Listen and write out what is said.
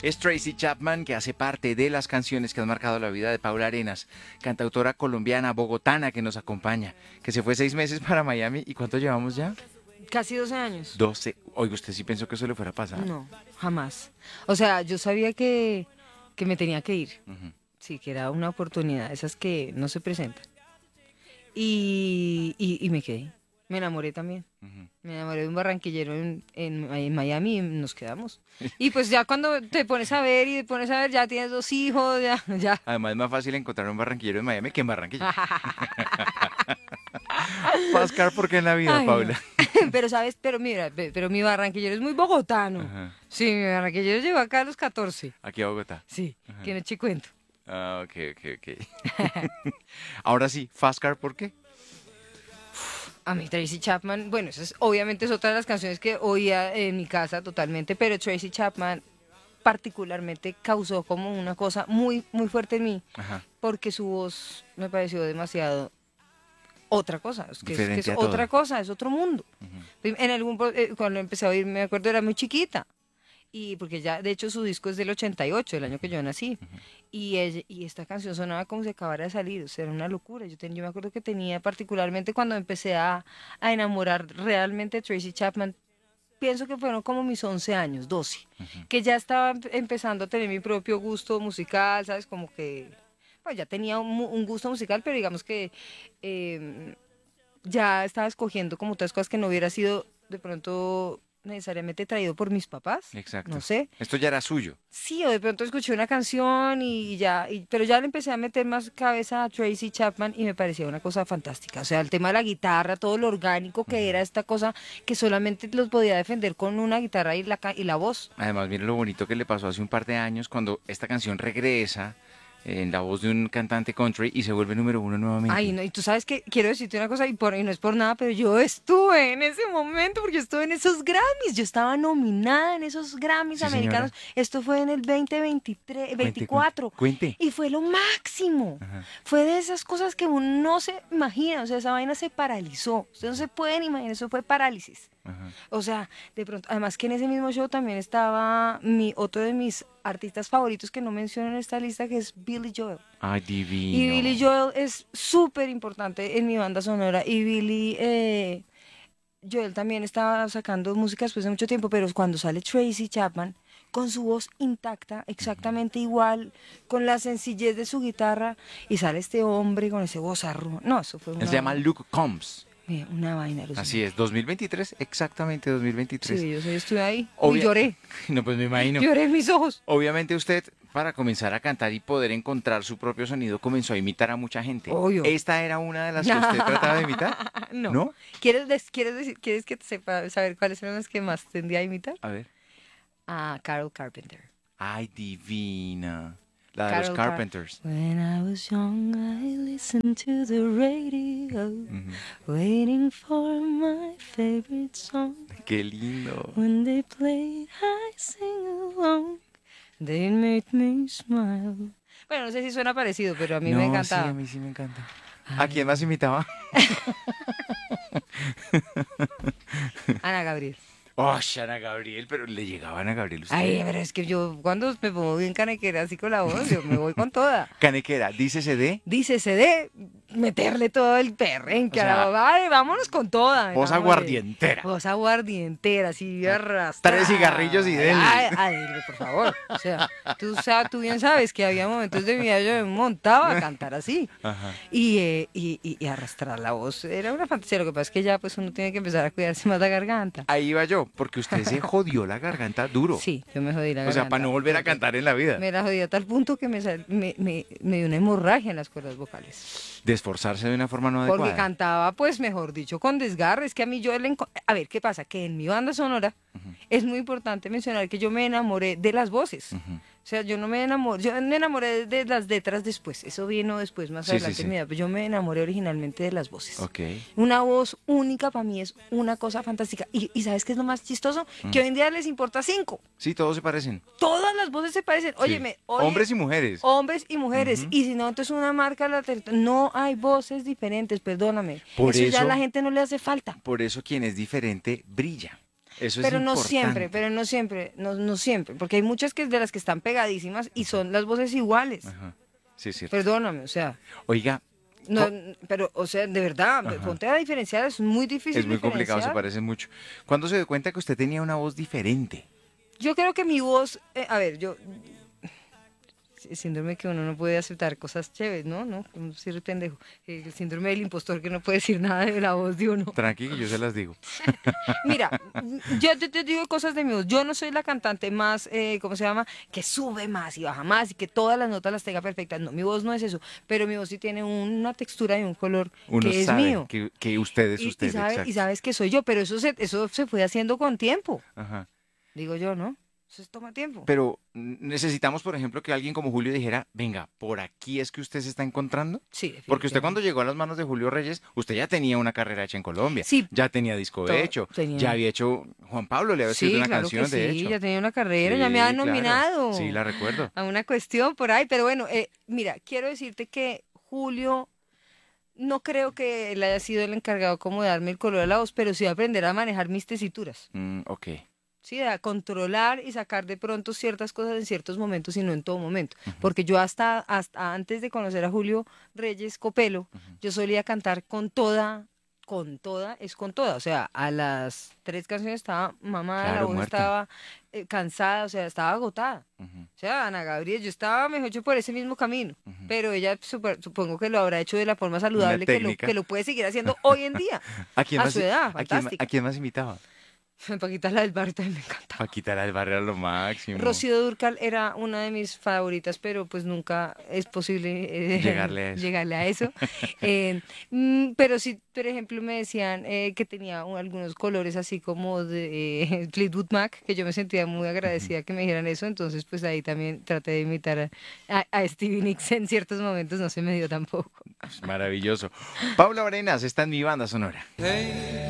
Es Tracy Chapman, que hace parte de las canciones que han marcado la vida de Paula Arenas, cantautora colombiana, bogotana, que nos acompaña, que se fue 6 meses para Miami. ¿Y cuánto llevamos ya? Casi 12 años. 12. Oiga, ¿usted sí pensó que eso le fuera a pasar? No, jamás. O sea, yo sabía que me tenía que ir. Ujú. Sí, que era una oportunidad, esas que no se presentan. Y me quedé. Me enamoré también. Ujú. Me enamoré de un barranquillero en Miami y nos quedamos. Y pues ya cuando te pones a ver y te pones a ver, ya tienes 2 hijos, ya. Además, es más fácil encontrar un barranquillero en Miami que en Barranquilla. Pascar, ¿por qué en la vida, Ay, no. Paula? Pero sabes, pero mira, pero mi barranquillero es muy bogotano. Ajá. Sí, mi barranquillero llegó acá a los 14. Aquí a Bogotá. Sí, Ajá. que no te cuento. Ah, ok. Ahora sí, Fastcar, ¿por qué? A mí Tracy Chapman, bueno, obviamente es otra de las canciones que oía en mi casa totalmente, pero Tracy Chapman particularmente causó como una cosa muy, muy fuerte en mí, Ajá. porque su voz me pareció demasiado otra cosa, es que es Diferente a todo. otra cosa, es otro mundo. Cuando empecé a oír, me acuerdo, era muy chiquita. Y porque ya, de hecho, su disco es del 88, el año que yo nací. Y esta canción sonaba como si acabara de salir, o sea, era una locura. Yo me acuerdo que tenía, particularmente cuando empecé a enamorar realmente de Tracy Chapman, pienso que fueron como mis 11 años, 12, que ya estaba empezando a tener mi propio gusto musical, ¿sabes? Como que, pues ya tenía un gusto musical, pero digamos que ya estaba escogiendo como otras cosas que no hubiera sido de pronto necesariamente traído por mis papás, Exacto. no sé. Esto ya era suyo. Sí, o de pronto escuché una canción y ya, pero ya le empecé a meter más cabeza a Tracy Chapman y me parecía una cosa fantástica. O sea, el tema de la guitarra, todo lo orgánico que era esta cosa que solamente los podía defender con una guitarra y la voz. Además, mire lo bonito que le pasó hace un par de años cuando esta canción regresa en la voz de un cantante country y se vuelve número 1 nuevamente. Ay, no, y tú sabes que quiero decirte una cosa, y no es por nada, pero yo estuve en ese momento, porque estuve en esos Grammys, yo estaba nominada en esos Grammys Sí, americanos. señora. Esto fue en el 2023, 24, Cuente. y fue lo máximo. Ajá. Fue de esas cosas que uno no se imagina, o sea, esa vaina se paralizó. Ustedes no se pueden imaginar, eso fue parálisis. Ajá. O sea, de pronto, además que en ese mismo show también estaba otro de mis artistas favoritos que no menciono en esta lista, que es Billy Joel. Ay, Y divino. Billy Joel es súper importante en mi banda sonora. Y Billy Joel también estaba sacando música después de mucho tiempo, pero cuando sale Tracy Chapman, con su voz intacta, exactamente igual, con la sencillez de su guitarra, y sale este hombre con ese vozarrón. No, eso fue Él se llama Luke Combs. una vaina alucinante. Así es, 2023, exactamente 2023. Sí, yo estuve ahí Obvia- y lloré. No, pues me imagino. Lloré en mis ojos. Obviamente usted, para comenzar a cantar y poder encontrar su propio sonido, comenzó a imitar a mucha gente. Obvio. ¿Esta era una de las que usted trataba de imitar? No. ¿No? ¿Quieres que saber cuáles son las que más tendría a imitar? A ver. A Carol Carpenter. Ay, divina. La de los Carol Carpenters. When I was young, I listened to the radio, Ujú. waiting for my favorite song. Qué lindo. When they played, I sing along. They made me smile. Bueno, no sé si suena parecido, pero a mí me No, encantaba. sí, a mí sí me encanta. ¿A quién más imitaba? Ana Gabriel. Oh, Ana Gabriel, pero le llegaba a Ana Gabriel usted. Ay, pero es que yo cuando me pongo bien canequera así con la voz, yo me voy con toda. Canequera, dícese de Dice, se de meterle todo el perrenque O sea, a la vale, vámonos con toda. voz vámonos. aguardientera. Voz aguardientera, así arrastrada. 3 cigarrillos y dele. Ay, por favor. O sea, tú bien sabes que había momentos de mi vida yo me montaba a cantar así. Ajá. Y arrastrar la voz era una fantasía. Lo que pasa es que ya pues uno tiene que empezar a cuidarse más la garganta. Ahí iba yo, porque usted se jodió la garganta duro. Sí, yo me jodí la O garganta. sea, para no volver a cantar en la vida. Me la jodí a tal punto que me dio una hemorragia en las cuerdas vocales. De esforzarse de una forma no Porque adecuada. cantaba, pues, mejor dicho, con desgarre. Es que a mí a ver, ¿qué pasa? Que en mi banda sonora es muy importante mencionar que yo me enamoré de las voces. Ujú. O sea, yo me enamoré de las letras después. Eso vino después, más Sí, adelante sí, sí. en mi vida. Pero yo me enamoré originalmente de las voces. Ok. Una voz única para mí es una cosa fantástica. Y ¿sabes qué es lo más chistoso? Que hoy en día les importa 5. Sí, todos se parecen. Todas las voces se parecen. Sí. Óyeme, Hombres y mujeres. hombres y mujeres. Ujú. Y si no, entonces una marca la no hay voces diferentes, perdóname. Por eso ya a eso- la gente no le hace falta. Por eso quien es diferente brilla. Eso es pero no importante. siempre, no siempre, porque hay muchas que de las que están pegadísimas y son las voces iguales. Ajá. Sí, es cierto. Perdóname, o sea, Oiga, no, pero, o sea, de verdad, Ajá. ponte a diferenciar, es muy difícil es muy complicado, se diferenciar. parece mucho. ¿Cuándo se dio cuenta que usted tenía una voz diferente? Yo creo que mi voz, a ver, síndrome que uno no puede aceptar cosas chéveres, ¿no? ¿No? Como decir pendejo. El síndrome del impostor que no puede decir nada de la voz de uno. Tranqui, que yo se las digo. Mira, yo te digo cosas de mi voz. Yo no soy la cantante más, ¿cómo se llama? Que sube más y baja más y que todas las notas las tenga perfectas. No, mi voz no es eso. Pero mi voz sí tiene una textura y un color Uno que es sabe mío. que usted es usted, exacto. Y sabes que soy yo, pero eso se fue haciendo con tiempo. Ajá. Digo yo, ¿no? Eso toma tiempo. Pero necesitamos, por ejemplo, que alguien como Julio dijera, venga, por aquí es que usted se está encontrando. Sí, Porque usted cuando definitivamente. llegó a las manos de Julio Reyes, usted ya tenía una carrera hecha en Colombia, Sí, ya tenía disco hecho, tenía. ya había hecho, Juan Pablo le había escrito Sí, una claro canción, que de sí, hecho. ya tenía una carrera, ya me Sí, había claro. nominado Sí, la recuerdo. a una cuestión por ahí, pero bueno, mira, quiero decirte que Julio, no creo que él haya sido el encargado como de darme el color de la voz, pero sí de aprender a manejar mis tesituras, Ok. sí, a controlar y sacar de pronto ciertas cosas en ciertos momentos y no en todo momento, porque yo hasta antes de conocer a Julio Reyes Copelo, yo solía cantar con toda, es con toda, o sea, a las 3 canciones estaba mamada, la Claro, voz muerta. estaba cansada, o sea, estaba agotada. Ujú. O sea, Ana Gabriel, yo estaba mejor dicho por ese mismo camino, pero ella supongo que lo habrá hecho de la forma Una saludable técnica. que lo puede seguir haciendo hoy en día, ¿A quién a más, su edad, a fantástica. quién más invitaba? Paquita la del barrio también me encanta. Paquita la del Barrio era lo máximo. Rocío Dúrcal era una de mis favoritas, pero pues nunca es posible Llegarle a eso. llegarle a eso. Pero sí, por ejemplo, me decían que tenía algunos colores así como de Fleetwood Mac, que yo me sentía muy agradecida que me dijeran eso, entonces pues ahí también traté de imitar a Stevie Nicks en ciertos momentos, no se me dio tampoco. Maravilloso. Paula Arenas está en mi banda sonora.